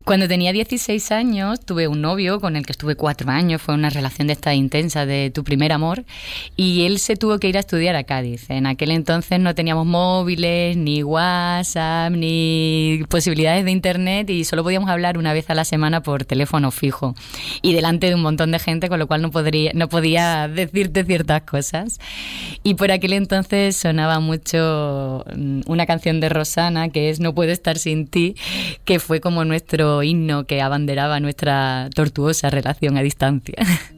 Cuando tenía 16 años tuve un novio con el que estuve 4 años, fue una relación de esta intensa de tu primer amor, y él se tuvo que ir a estudiar a Cádiz. En aquel entonces no teníamos móviles, ni WhatsApp, ni posibilidades de internet, y solo podíamos hablar una vez a la semana por teléfono fijo y delante de un montón de gente, con lo cual no podía decirte ciertas cosas. Y por aquel entonces sonaba mucho una canción de Rosana que es No puedo estar sin ti, que fue como nuestro himno que abanderaba nuestra tortuosa relación a distancia.